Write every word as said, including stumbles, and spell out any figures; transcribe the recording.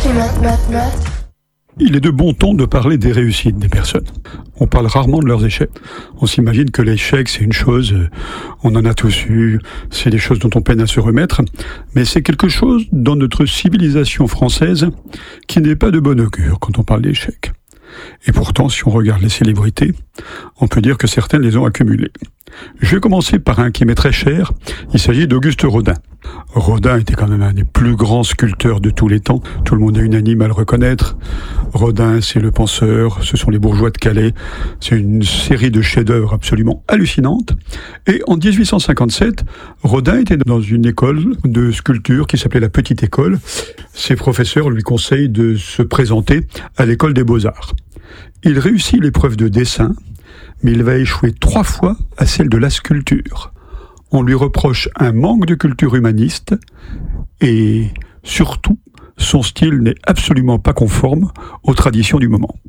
Note, note, note. Il est de bon ton de parler des réussites des personnes. On parle rarement de leurs échecs. On s'imagine que l'échec, c'est une chose, on en a tous eu, c'est des choses dont on peine à se remettre, mais c'est quelque chose dans notre civilisation française qui n'est pas de bon augure quand on parle d'échecs. Et pourtant, si on regarde les célébrités, on peut dire que certaines les ont accumulées. Je vais commencer par un qui m'est très cher, il s'agit d'Auguste Rodin. Rodin était quand même un des plus grands sculpteurs de tous les temps, tout le monde est unanime à le reconnaître. Rodin, c'est le penseur, ce sont les bourgeois de Calais, c'est une série de chefs-d'œuvre absolument hallucinantes. Et en dix-huit cent cinquante-sept, Rodin était dans une école de sculpture qui s'appelait la Petite École. Ses professeurs lui conseillent de se présenter à l'école des Beaux-Arts. Il réussit l'épreuve de dessin, mais il va échouer trois fois à celle de la sculpture. On lui reproche un manque de culture humaniste et surtout, son style n'est absolument pas conforme aux traditions du moment.